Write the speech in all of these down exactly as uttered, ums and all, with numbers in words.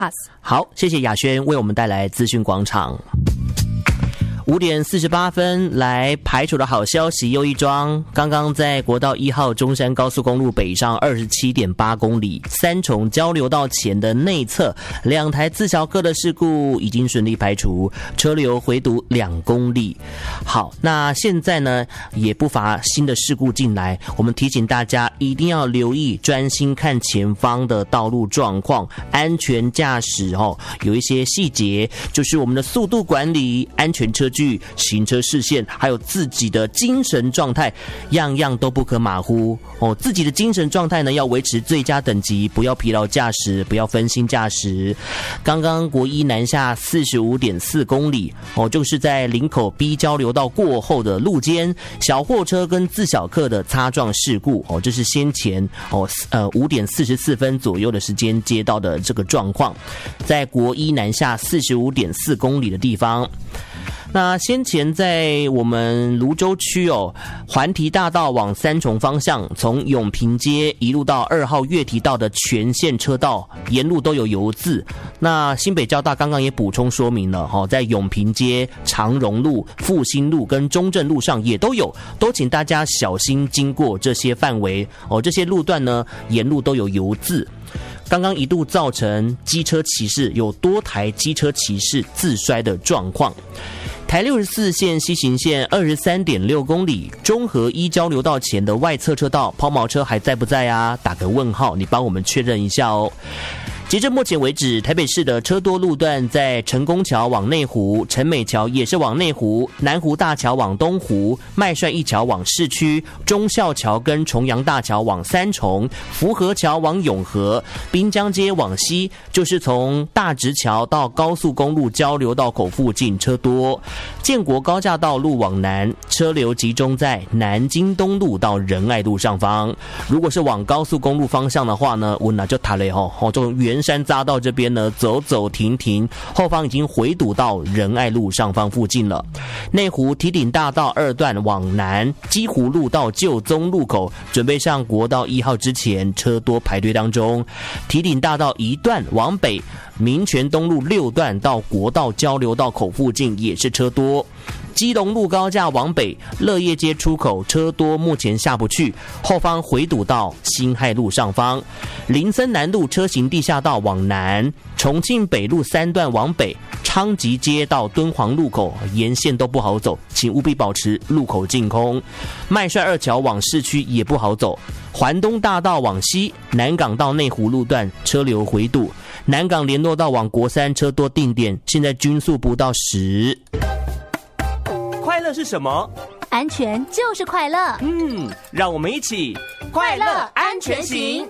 pass。 好，谢谢雅轩为我们带来资讯广场。五点四十八分，来排除的好消息又一桩。刚刚在国道一号中山高速公路北上 二十七点八公里三重交流道前的内侧，两台自小客的事故已经顺利排除，车流回堵两公里。好，那现在呢也不乏新的事故进来，我们提醒大家一定要留意，专心看前方的道路状况，安全驾驶哦。有一些细节，就是我们的速度管理、安全车距、行车视线，还有自己的精神状态，样样都不可马虎哦。自己的精神状态呢，要维持最佳等级，不要疲劳驾驶，不要分心驾驶。刚刚国一南下 四十五点四公里哦，就是在林口 B 交流道过后的路肩，小货车跟自小客的擦撞事故哦，这是先前哦呃五点四十四分左右的时间接到的这个状况，在国一南下 四十五点四公里的地方。那先前在我们芦洲区哦，环堤大道往三重方向，从永平街一路到二号月堤道的全线车道，沿路都有油渍。那新北交大刚刚也补充说明了哈，在永平街、长荣路、复兴路跟中正路上也都有，都请大家小心经过这些范围哦。这些路段呢，沿路都有油渍。刚刚一度造成机车骑士有多台机车骑士自摔的状况。台六十四线西行线 二十三点六公里，中和一交流道前的外侧车道，抛锚车还在不在啊？打个问号，你帮我们确认一下哦。截至目前为止，台北市的车多路段在成功桥往内湖，陈美桥也是往内湖，南湖大桥往东湖，麦帅一桥往市区，忠孝桥跟重阳大桥往三重，福和桥往永和，滨江街往西，就是从大直桥到高速公路交流道口附近车多。建国高架道路往南，车流集中在南京东路到仁爱路上方。如果是往高速公路方向的话呢，我那就塔雷吼，哦，这种圆山匝道这边呢，走走停停，后方已经回堵到仁爱路上方附近了。内湖堤顶大道二段往南，基湖路到旧宗路口，准备上国道一号之前，车多排队当中。堤顶大道一段往北，民权东路六段到国道交流道口附近也是车多。基隆路高架往北，乐业街出口车多，目前下不去，后方回堵到辛亥路上方。林森南路车行地下道往南，重庆北路三段往北，昌吉街到敦煌路口沿线都不好走，请务必保持路口净空。麦帅二桥往市区也不好走，环东大道往西，南港到内湖路段车流回堵，南港联络道往国三车多定点，现在均速不到十。 快乐是什么？ 安全就是快乐。 嗯，让我们一起快乐安全行。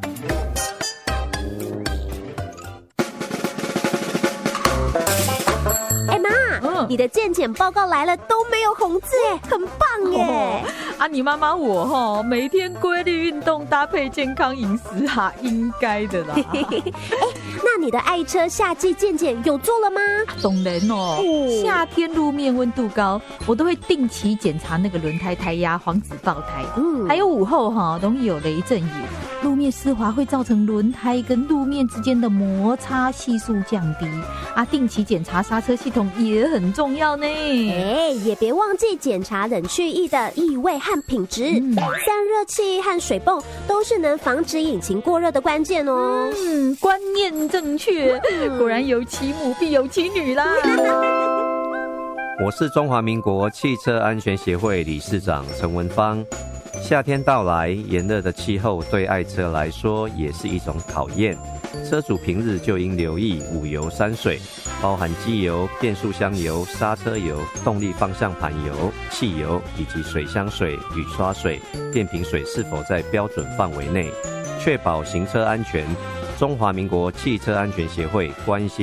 哎妈，嗯，你的健检报告来了，都没有红字哎，很棒耶！ 哦啊，你妈妈我哈、哦，每天规律运动，搭配健康饮食哈、啊，应该的啦。 哎，那你的爱车夏季健检有做了吗？ 当然哦，哦夏天路面温度高，我都会定期检查那个轮胎胎压，防止爆胎。嗯，还有午后哈、哦，容易有雷阵雨，路面湿滑会造成轮胎跟路面之间的摩擦系数降低啊。定期检查刹车系统也很重要呢。 哎，也别忘记检查冷却液的异味和品质，嗯、散热器和水泵都是能防止引擎过热的关键哦。 嗯，观念正确，嗯、果然有其母必有其女啦。 我是中华民国汽车安全协会理事长陈文芳。夏天到来，炎热的气候对爱车来说也是一种考验。车主平日就应留意五油三水，包含机油、变速箱油、刹车油、动力方向盘油、汽油以及水箱水、雨刷水、电瓶水是否在标准范围内，确保行车安全。中华民国汽车安全协会关心